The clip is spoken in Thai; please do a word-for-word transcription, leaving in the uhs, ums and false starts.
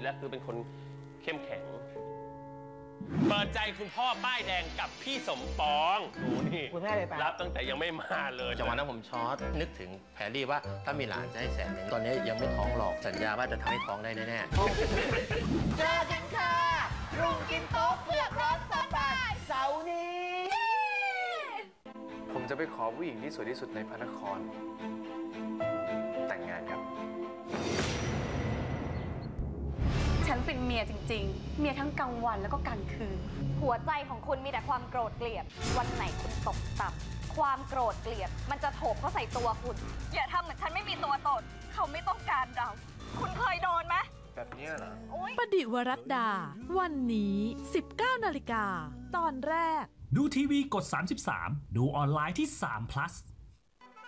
และคือเป็นคนเข้มแข็งเปิดใจคุณพ่อป้ายแดงกับพี่สมปองดูนี่คุณแม่เลยไปรับตั้งแต่ยังไม่มาเลยจังหวะนั้นผมช็อตนึกถึงแพรรี่ว่าถ้ามีหลานจะให้แสนหนึ่งตอนนี้ยังไม่ท้องหรอกสัญญาว่าจะทำให้ท้องได้แน่ๆเจอกันค่ะลุงกินโต๊ะเผือกร้อนสบายเสาร์นี้ผมจะไปขอผู้หญิงที่สวยที่สุดในพระนคร แต่งงานครับฉันเป็นเมียจริงๆ เมียทั้งกลางวันแล้วก็กลางคืนหัวใจของคุณมีแต่ความโกรธเกลียด วันไหนคุณตกต่ำความโกรธเกลียด มันจะโถมเข้าใส่ตัวคุณ อย่าทำเหมือนฉันไม่มีตัวตน เขาไม่ต้องการเรา คุณเคยโดนไหมแบบนี้เหรอประดิวรัตดา วันนี้ สิบเก้านาฬิกาตอนแรกดูทีวีกดสามสิบสามดูออนไลน์ที่สาม พลัส